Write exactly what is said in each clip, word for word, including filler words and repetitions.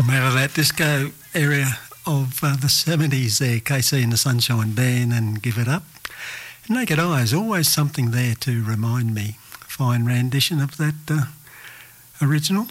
From out of that disco area of uh, the seventies there, K C and the Sunshine Band and Give It Up. Naked Eyes, always something there to remind me. Fine rendition of that uh, original.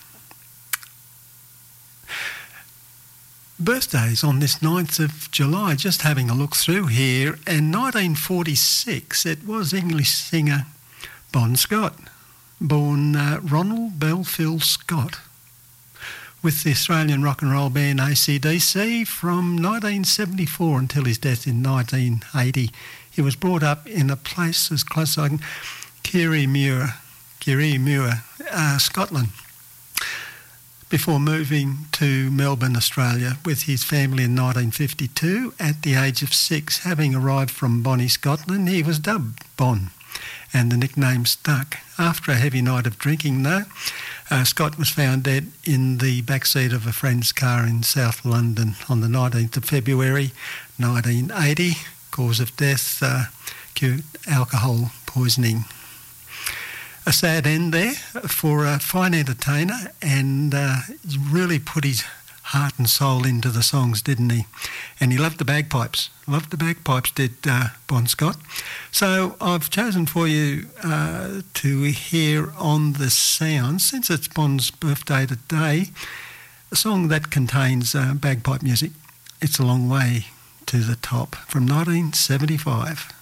Birthdays on this ninth of July, just having a look through here. In nineteen forty-six, it was English singer Bon Scott, born uh, Ronald Belfield Scott, with the Australian rock and roll band A C D C from nineteen seventy-four until his death in nineteen eighty. He was brought up in a place as close as I can, Kirriemuir, Kirriemuir, uh, Scotland, before moving to Melbourne, Australia, with his family in nineteen fifty-two. At the age of six, having arrived from Bonnie, Scotland, he was dubbed Bon, and the nickname stuck. After a heavy night of drinking, though, uh, Scott was found dead in the backseat of a friend's car in South London on the nineteenth of February nineteen eighty. Cause of death, uh, acute alcohol poisoning. A sad end there for a fine entertainer, and uh, he really put his heart and soul into the songs, didn't he? And he loved the bagpipes. Loved the bagpipes, did uh, Bon Scott. So I've chosen for you uh, to hear on the sound, since it's Bon's birthday today, a song that contains uh, bagpipe music. It's a Long Way to the Top from nineteen seventy-five.